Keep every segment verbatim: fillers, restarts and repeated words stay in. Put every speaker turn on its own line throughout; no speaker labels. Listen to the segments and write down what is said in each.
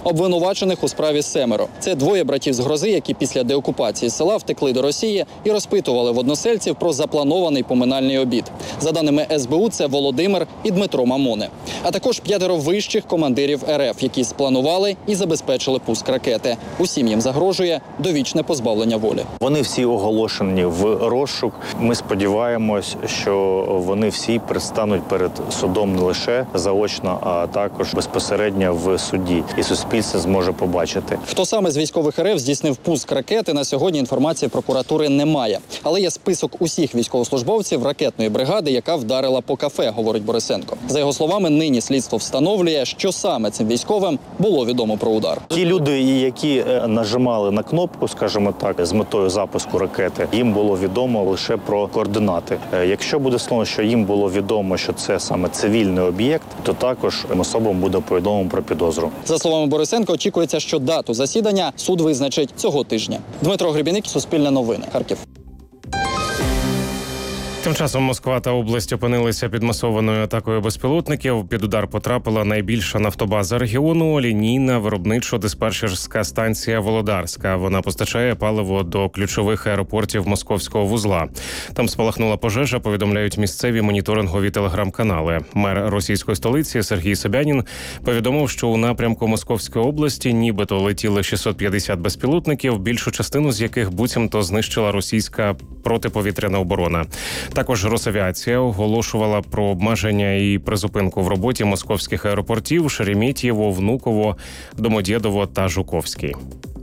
Обвинувачених у справі семеро. Це двоє братів з Грози, які після деокупації села втекли до Росії і розпитували в односельців про запланований поминальний обід. За даними ес бе у, це Володимир і Дмитро Мамони. А також п'ятеро вищих командирів ер еф, які спланували і забезпечили пуск ракети. Усім їм загрожує довічне позбавлення волі.
Вони всі оголошені в розшук. Ми сподіваємось, що вони всі предстануть перед судом не лише заочно, а також безпосередньо в суді. І суспільство зможе побачити.
Хто саме з військових ер еф здійснив пуск ракети, на сьогодні інформації прокуратури немає. Але є список усіх військовослужбовців ракетної бригади, яка вдарила по кафе, говорить Борисенко. За його словами, нині слідство встановлює, що саме цим військовим було відомо про удар.
Ті люди, які нажимали на кнопку, скажімо так, з метою запуску ракети, їм було відомо лише про координати. Якщо буде слово, що їм було відомо, що це саме цивільний об'єкт, то також особам буде повідомлено про підозру.
За словами Борисенко, очікується, що дату засідання суд визначить цього тижня. Дмитро Гребіник, Суспільне новини, Харків.
Тим часом Москва та область опинилися під масованою атакою безпілотників. Під удар потрапила найбільша нафтобаза регіону – лінійна виробничо-диспетчерська станція Володарська. Вона постачає паливо до ключових аеропортів московського вузла. Там спалахнула пожежа, повідомляють місцеві моніторингові телеграм-канали. Мер російської столиці Сергій Собянін повідомив, що у напрямку Московської області нібито летіли шістсот п'ятдесят безпілотників, більшу частину з яких буцімто знищила російська протиповітряна оборона. Також Росавіація оголошувала про обмеження і призупинку в роботі московських аеропортів Шереметьєво, Внуково, Домодєдово та Жуковський.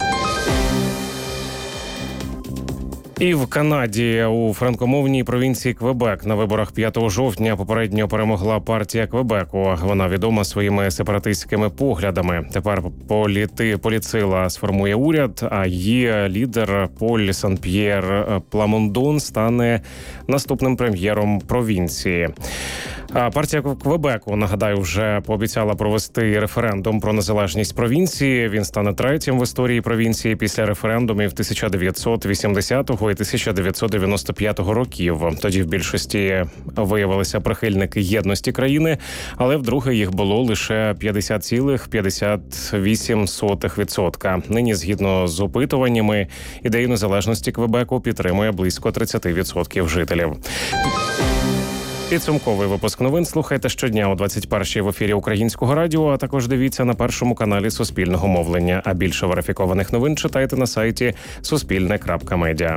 І в Канаді у франкомовній провінції Квебек на виборах п'ятого жовтня попередньо перемогла партія Квебеку. Вона відома своїми сепаратистськими поглядами. Тепер політи поліцила сформує уряд, а її лідер Поль Сан-П'єр Пламондон стане наступним прем'єром провінції. А партія Квебеку, нагадаю, вже пообіцяла провести референдум про незалежність провінції. Він стане третім в історії провінції після референдумів тисяча дев'ятсот вісімдесятого і тисяча дев'ятсот дев'яносто п'ятого років. Тоді в більшості виявилися прихильники єдності країни, але вдруге їх було лише п'ятдесят цілих п'ятдесят вісім сотих відсотка. Нині, згідно з опитуваннями, ідею незалежності Квебеку підтримує близько тридцять відсотків жителів. Підсумковий випуск новин слухайте щодня о двадцять першій в ефірі Українського радіо, а також дивіться на першому каналі Суспільного мовлення. А більше верифікованих новин читайте на сайті суспільне крапка медіа.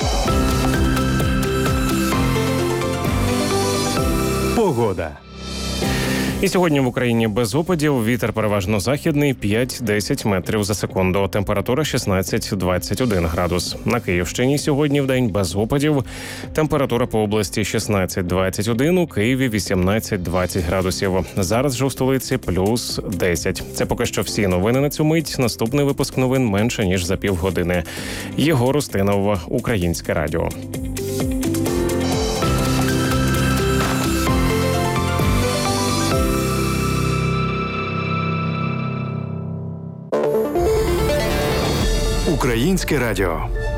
Погода.
І сьогодні в Україні без опадів, вітер переважно західний п'ять-десять метрів за секунду. Температура шістнадцять-двадцять один градус. На Київщині сьогодні вдень без опадів. Температура по області шістнадцять-двадцять один, у Києві вісімнадцять-двадцять градусів. Зараз же у столиці плюс десять. Це поки що всі новини на цю мить. Наступний випуск новин менше ніж за півгодини. Єгор Устинов, Українське радіо.
Українське радіо.